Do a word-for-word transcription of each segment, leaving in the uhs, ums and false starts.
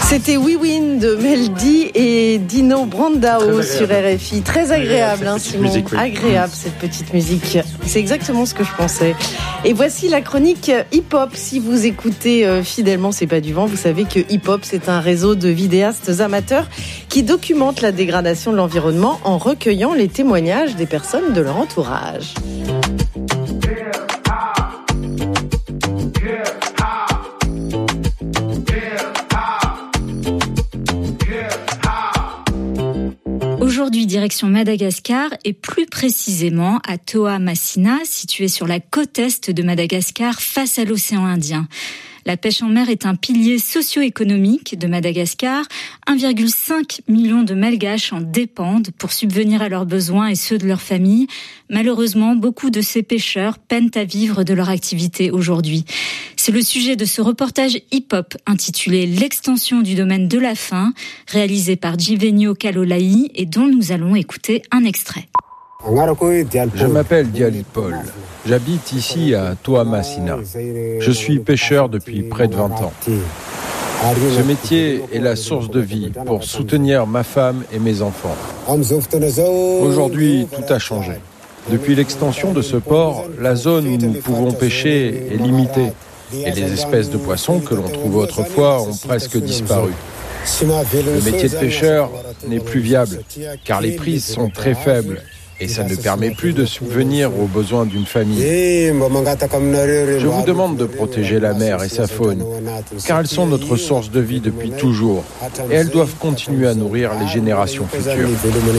C'était We Win de Melody et Dino Brandao sur R F I. Très agréable, hein, Simon. Musique, oui. Agréable cette petite musique. C'est exactement ce que je pensais. Et voici la chronique hip-hop. Si vous écoutez euh, fidèlement C'est pas du vent, vous savez que hip-hop, c'est un réseau de vidéastes amateurs qui documentent la dégradation de l'environnement en recueillant les témoignages des personnes de leur entourage. Aujourd'hui, direction Madagascar et plus précisément à Toamasina, située sur la côte est de Madagascar face à l'océan Indien. La pêche en mer est un pilier socio-économique de Madagascar. un virgule cinq million de Malgaches en dépendent pour subvenir à leurs besoins et ceux de leur famille. Malheureusement, beaucoup de ces pêcheurs peinent à vivre de leur activité aujourd'hui. C'est le sujet de ce reportage hip-hop intitulé « L'extension du domaine de la faim », réalisé par Jivenio Kalolaï et dont nous allons écouter un extrait. Je m'appelle Diali Paul. J'habite ici à Toamasina. Je suis pêcheur depuis près de vingt ans. Ce métier est la source de vie pour soutenir ma femme et mes enfants. Aujourd'hui, tout a changé. Depuis l'extension de ce port, la zone où nous pouvons pêcher est limitée et les espèces de poissons que l'on trouvait autrefois ont presque disparu. Le métier de pêcheur n'est plus viable car les prises sont très faibles et ça ne permet plus de subvenir aux besoins d'une famille. Je vous demande de protéger la mer et sa faune, car elles sont notre source de vie depuis toujours, et elles doivent continuer à nourrir les générations futures.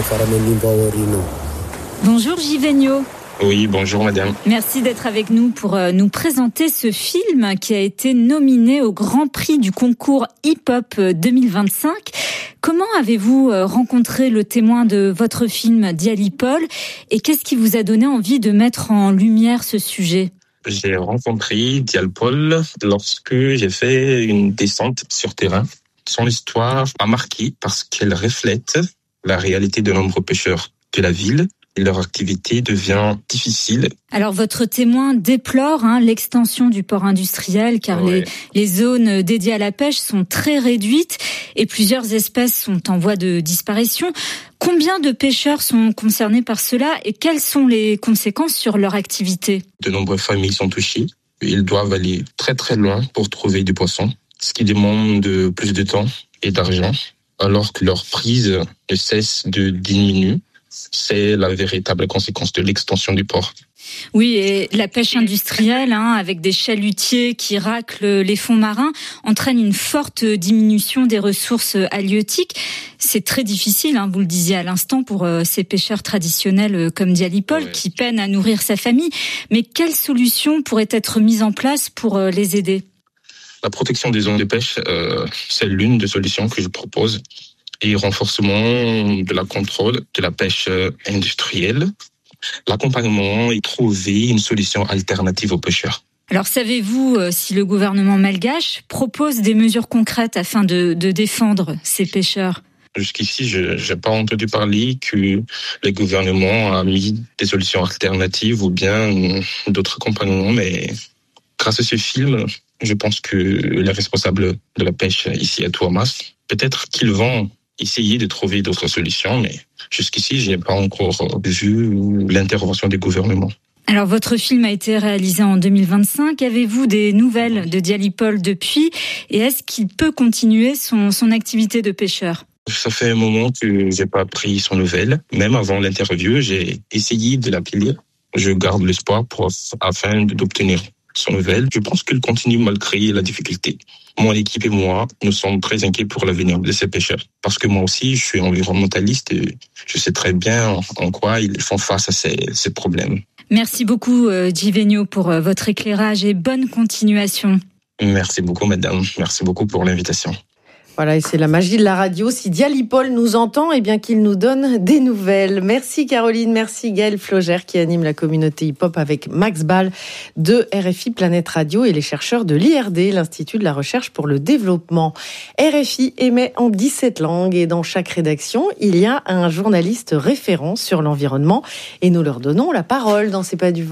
Bonjour Jivenio. Oui, bonjour madame. Merci d'être avec nous pour nous présenter ce film qui a été nominé au Grand Prix du concours hip-hop deux mille vingt-cinq. Comment avez-vous rencontré le témoin de votre film, Diali Paul, et qu'est-ce qui vous a donné envie de mettre en lumière ce sujet ? J'ai rencontré Diali Paul lorsque j'ai fait une descente sur terrain. Son histoire m'a marqué parce qu'elle reflète la réalité de nombreux pêcheurs de la ville. Leur activité devient difficile. Alors votre témoin déplore hein, l'extension du port industriel car ouais. les, les zones dédiées à la pêche sont très réduites et plusieurs espèces sont en voie de disparition. Combien de pêcheurs sont concernés par cela et quelles sont les conséquences sur leur activité ? De nombreuses familles sont touchées. Ils doivent aller très très loin pour trouver du poisson, ce qui demande plus de temps et d'argent alors que leur prise ne cesse de diminuer. C'est la véritable conséquence de l'extension du port. Oui, et la pêche industrielle, hein, avec des chalutiers qui raclent les fonds marins, entraîne une forte diminution des ressources halieutiques. C'est très difficile, hein, vous le disiez à l'instant, pour euh, ces pêcheurs traditionnels euh, comme Diali Paul, ouais. qui peinent à nourrir sa famille. Mais quelles solutions pourraient être mises en place pour euh, les aider ? La protection des zones de pêche, euh, c'est l'une des solutions que je propose. Et renforcement de la contrôle de la pêche industrielle. L'accompagnement et trouver une solution alternative aux pêcheurs. Alors savez-vous si le gouvernement malgache propose des mesures concrètes afin de, de défendre ces pêcheurs ? Jusqu'ici, je n'ai pas entendu parler que le gouvernement a mis des solutions alternatives ou bien d'autres accompagnements, mais grâce à ce film, je pense que les responsables de la pêche ici à Toamas, peut-être qu'ils vont essayer de trouver d'autres solutions, mais jusqu'ici, je n'ai pas encore vu l'intervention des gouvernements. Alors, votre film a été réalisé en deux mille vingt-cinq. Avez-vous des nouvelles de Diali Paul depuis ? Et est-ce qu'il peut continuer son, son activité de pêcheur ? Ça fait un moment que j'ai pas pris son nouvelle. Même avant l'interview, j'ai essayé de l'appeler. Je garde l'espoir pour, afin d'obtenir son nouvelle. Je pense qu'il continue malgré la difficulté. Mon équipe et moi, nous sommes très inquiets pour l'avenir de ces pêcheurs. Parce que moi aussi, je suis environnementaliste et je sais très bien en quoi ils font face à ces, ces problèmes. Merci beaucoup, Jivenio, pour votre éclairage et bonne continuation. Merci beaucoup, madame. Merci beaucoup pour l'invitation. Voilà, et c'est la magie de la radio. Si Diali Paul nous entend, eh bien qu'il nous donne des nouvelles. Merci Caroline, merci Gaël Flogère qui anime la communauté hip-hop avec Max Ball de R F I Planète Radio et les chercheurs de l'I R D, l'Institut de la Recherche pour le Développement. R F I émet en dix-sept langues et dans chaque rédaction, il y a un journaliste référent sur l'environnement et nous leur donnons la parole dans C'est pas du vent.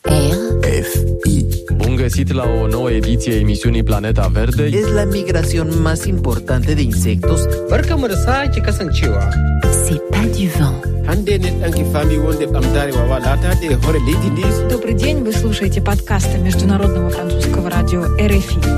R F I. Bun găsit la o nouă ediție a emisiunii Planeta Verde. Es la migración más importante de insectos. Barkamu da sake kasancewa. C'est pas du vent. Hande ne danki fami wonde bamdare wawa lata de hore litindis. Добрый день, вы слушаете подкасты Международного французского радио эр эф и.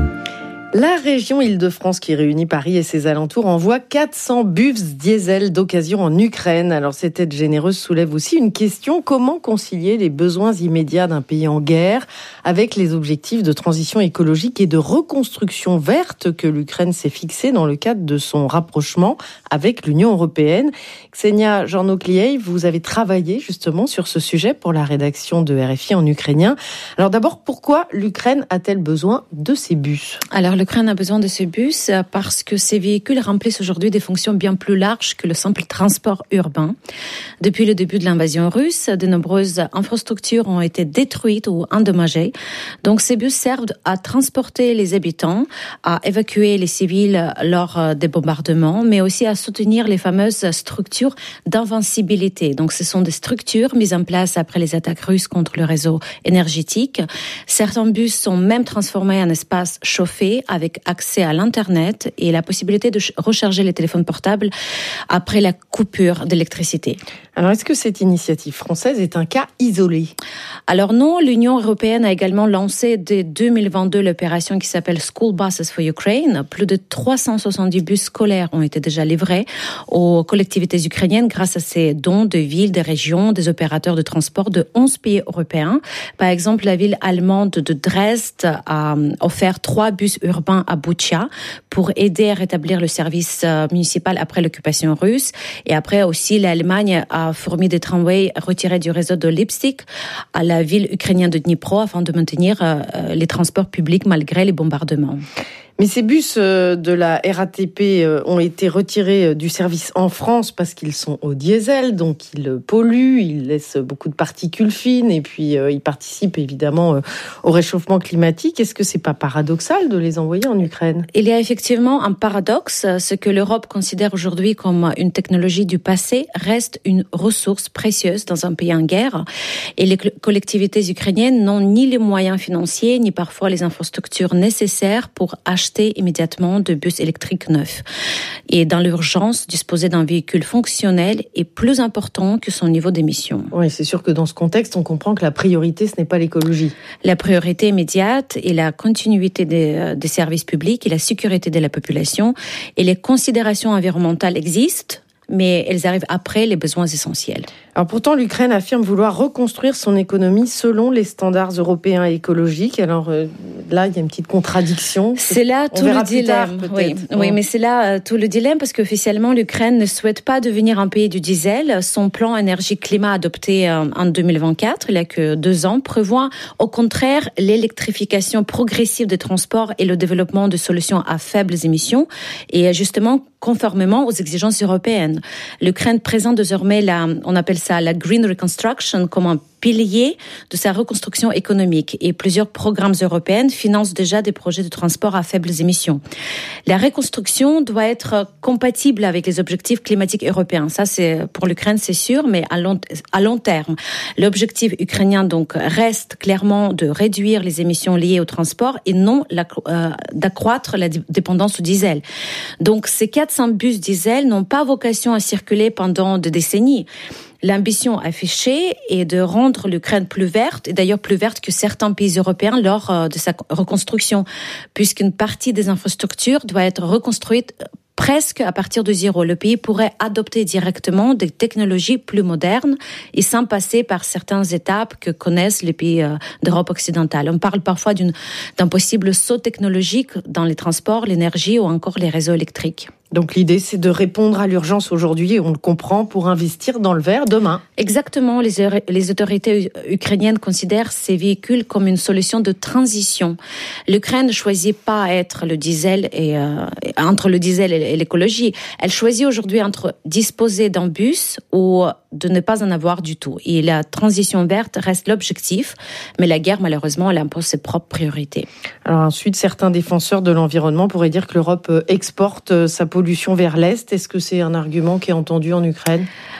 La région Île-de-France qui réunit Paris et ses alentours envoie quatre cents bus diesel d'occasion en Ukraine. Alors cette aide généreuse soulève aussi une question: comment concilier les besoins immédiats d'un pays en guerre avec les objectifs de transition écologique et de reconstruction verte que l'Ukraine s'est fixés dans le cadre de son rapprochement avec l'Union européenne? Ksenia Jornokliey, vous avez travaillé justement sur ce sujet pour la rédaction de R F I en ukrainien. Alors d'abord, pourquoi l'Ukraine a-t-elle besoin de ces bus? Alors l'Ukraine a besoin de ces bus parce que ces véhicules remplissent aujourd'hui des fonctions bien plus larges que le simple transport urbain. Depuis le début de l'invasion russe, de nombreuses infrastructures ont été détruites ou endommagées. Donc ces bus servent à transporter les habitants, à évacuer les civils lors des bombardements, mais aussi à soutenir les fameuses structures d'invincibilité. Donc ce sont des structures mises en place après les attaques russes contre le réseau énergétique. Certains bus sont même transformés en espaces chauffés avec accès à l'Internet et la possibilité de recharger les téléphones portables après la coupure d'électricité. Alors, est-ce que cette initiative française est un cas isolé? Alors non, l'Union européenne a également lancé dès deux mille vingt-deux l'opération qui s'appelle School Buses for Ukraine. Plus de trois cent soixante-dix bus scolaires ont été déjà livrés aux collectivités ukrainiennes grâce à ces dons de villes, des régions, des opérateurs de transport de onze pays européens. Par exemple, la ville allemande de Dresde a offert trois bus urbains à Boutcha pour aider à rétablir le service municipal après l'occupation russe. Et après aussi, l'Allemagne a fourni des tramways retirés du réseau de Leipzig à la ville ukrainienne de Dnipro afin de maintenir les transports publics malgré les bombardements. Mais ces bus de la R A T P ont été retirés du service en France parce qu'ils sont au diesel, donc ils polluent, ils laissent beaucoup de particules fines et puis ils participent évidemment au réchauffement climatique. Est-ce que c'est pas paradoxal de les envoyer en Ukraine? Il y a effectivement un paradoxe. Ce que l'Europe considère aujourd'hui comme une technologie du passé reste une ressource précieuse dans un pays en guerre. Et les collectivités ukrainiennes n'ont ni les moyens financiers, ni parfois les infrastructures nécessaires pour acheter immédiatement de bus électriques neufs. Et dans l'urgence, disposer d'un véhicule fonctionnel est plus important que son niveau d'émission. Oui, c'est sûr que dans ce contexte, on comprend que la priorité, ce n'est pas l'écologie. La priorité immédiate est la continuité des, des services publics et la sécurité de la population. Et les considérations environnementales existent, mais elles arrivent après les besoins essentiels. Alors pourtant, l'Ukraine affirme vouloir reconstruire son économie selon les standards européens et écologiques. Alors euh, là, il y a une petite contradiction. C'est là tout le dilemme. Oui, oh. oui, mais c'est là euh, tout le dilemme parce qu'officiellement, l'Ukraine ne souhaite pas devenir un pays du diesel. Son plan énergie-climat adopté euh, en deux mille vingt-quatre, il y a que deux ans, prévoit au contraire l'électrification progressive des transports et le développement de solutions à faibles émissions et justement conformément aux exigences européennes. L'Ukraine présente désormais la, on appelle ça la Green Reconstruction comme un pilier de sa reconstruction économique et plusieurs programmes européens financent déjà des projets de transport à faibles émissions. La reconstruction doit être compatible avec les objectifs climatiques européens. Ça, c'est pour l'Ukraine, c'est sûr, mais à long, à long terme. L'objectif ukrainien, donc, reste clairement de réduire les émissions liées au transport et non la, euh, d'accroître la dépendance au diesel. Donc, ces quatre cents bus diesel n'ont pas vocation à circuler pendant des décennies. L'ambition affichée est de rendre l'Ukraine plus verte, et d'ailleurs plus verte que certains pays européens lors de sa reconstruction, puisqu'une partie des infrastructures doit être reconstruite presque à partir de zéro. Le pays pourrait adopter directement des technologies plus modernes et sans passer par certaines étapes que connaissent les pays d'Europe occidentale. On parle parfois d'une, d'un possible saut technologique dans les transports, l'énergie ou encore les réseaux électriques. Donc l'idée, c'est de répondre à l'urgence aujourd'hui, et on le comprend, pour investir dans le vert demain. Exactement. Les, les autorités ukrainiennes considèrent ces véhicules comme une solution de transition. L'Ukraine ne choisit pas être le diesel et, euh, entre le diesel et l'écologie. Elle choisit aujourd'hui entre disposer d'un bus ou de ne pas en avoir du tout. Et la transition verte reste l'objectif, mais la guerre, malheureusement, elle impose ses propres priorités. Alors ensuite, certains défenseurs de l'environnement pourraient dire que l'Europe exporte sa pollution vers l'Est. Est-ce que c'est un argument qui est entendu en Ukraine ?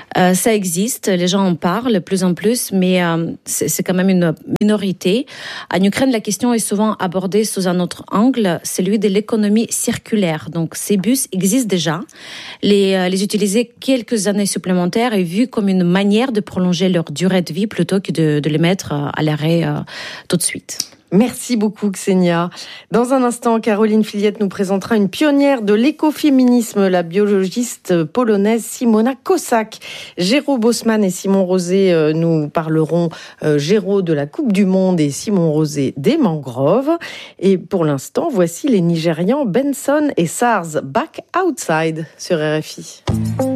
Euh, ça existe, les gens en parlent de plus en plus, mais euh, c'est, c'est quand même une minorité. En Ukraine, la question est souvent abordée sous un autre angle, celui de l'économie circulaire. Donc, ces bus existent déjà. Les, euh, les utiliser quelques années supplémentaires est vu comme une manière de prolonger leur durée de vie plutôt que de, de les mettre à l'arrêt euh, tout de suite. Merci beaucoup Ksenia. Dans un instant, Caroline Filiette nous présentera une pionnière de l'écoféminisme, la biologiste polonaise Simona Kossak. Géraud Bosman et Simon Rosé nous parleront, euh, Géraud de la Coupe du Monde et Simon Rosé des mangroves. Et pour l'instant, voici les Nigérians Benson et Sars, Back Outside sur R F I.